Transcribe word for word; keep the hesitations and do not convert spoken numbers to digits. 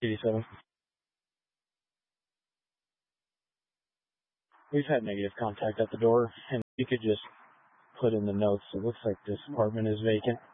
eighty-seven. We've had negative contact at the door, and you could just put in the notes. It looks like this apartment is vacant.